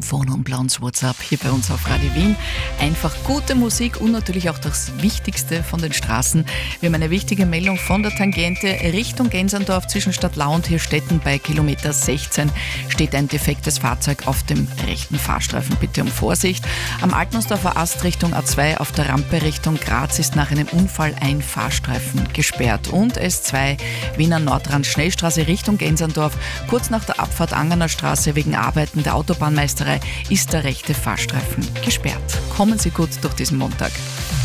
Telefon und bei uns WhatsApp hier bei uns auf Radio Wien. Einfach gute Musik und natürlich auch das Wichtigste von den Straßen. Wir haben eine wichtige Meldung von der Tangente Richtung Gensandorf zwischen Stadtlau und Hirstetten bei Kilometer 16 steht ein defektes Fahrzeug auf dem rechten Fahrstreifen. Bitte um Vorsicht. Am Altnussdorfer Ast Richtung A2 auf der Rampe Richtung Graz ist nach einem Unfall ein Fahrstreifen gesperrt. Und S2 Wiener Nordrand Schnellstraße Richtung Gensandorf. Kurz nach der Abfahrt Angerner Straße wegen Arbeiten der Autobahnmeisterei ist der rechte Fahrstreifen gesperrt. Kommen Sie gut durch diesen Montag.